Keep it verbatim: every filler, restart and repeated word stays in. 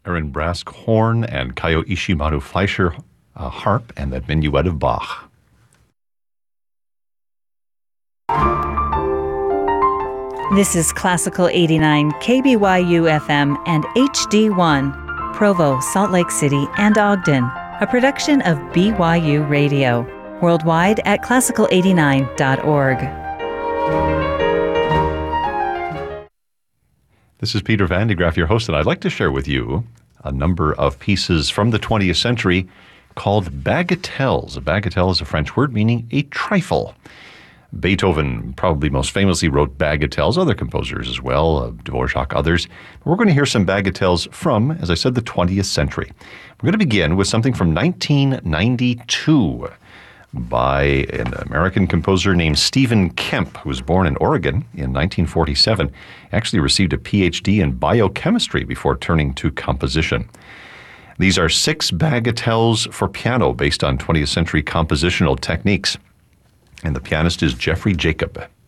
Aaron Brask horn and Kayo Ishimaru Fleischer uh, harp and that minuet of Bach. This is Classical eighty-nine K B Y U F M and H D one, Provo, Salt Lake City, and Ogden, a production of B Y U Radio, worldwide at classical eighty-nine dot org. This is Peter Van de Graaff, your host, and I'd like to share with you a number of pieces from the twentieth century called bagatelles. A bagatelle is a French word meaning a trifle. Beethoven probably most famously wrote bagatelles, other composers as well, uh, Dvorak, others. But we're going to hear some bagatelles from, as I said, the twentieth century. We're going to begin with something from nineteen ninety-two by an American composer named Stephen Kemp, who was born in Oregon in nineteen forty-seven. Actually received a P H D in biochemistry before turning to composition. These are six bagatelles for piano based on twentieth century compositional techniques. And the pianist is Jeffrey Jacob.